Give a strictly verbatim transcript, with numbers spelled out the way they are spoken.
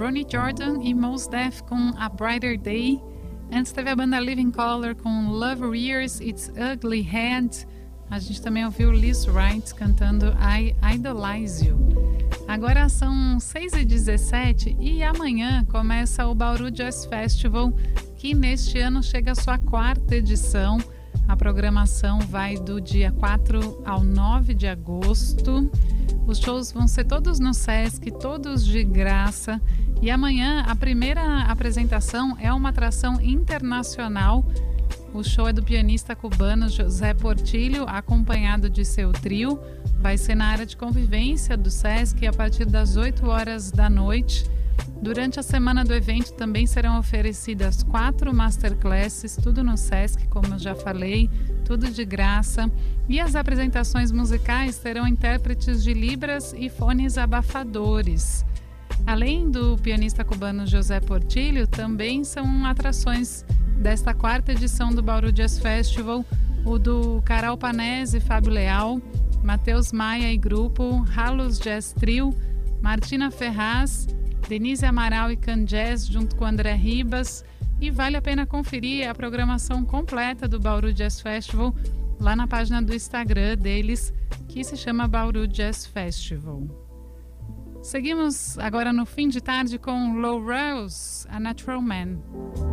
Ronnie Jordan e Mos Def com A Brighter Day. Antes teve a banda Living Colour com Love Rears Its Ugly Head. A gente também ouviu Liz Wright cantando I Idolize You. Agora são seis e dezessete e amanhã começa o Bauru Jazz Festival, que neste ano chega à sua quarta edição. A programação vai do dia quatro ao nove de agosto. Os shows vão ser todos no Sesc, todos de graça. E amanhã a primeira apresentação é uma atração internacional. O show é do pianista cubano José Portillo, acompanhado de seu trio. Vai ser na área de convivência do Sesc a partir das oito horas da noite. Durante a semana do evento também serão oferecidas quatro masterclasses, tudo no Sesc, como eu já falei, tudo de graça. E as apresentações musicais terão intérpretes de libras e fones abafadores. Além do pianista cubano José Portillo, também são atrações desta quarta edição do Bauru Jazz Festival, o do Caral Panese e Fábio Leal, Matheus Maia e grupo, Halos Jazz Trio, Martina Ferraz, Denise Amaral e Can Jazz junto com André Ribas. E vale a pena conferir a programação completa do Bauru Jazz Festival lá na página do Instagram deles, que se chama Bauru Jazz Festival. Seguimos agora no fim de tarde com Low Rose, A Natural Man.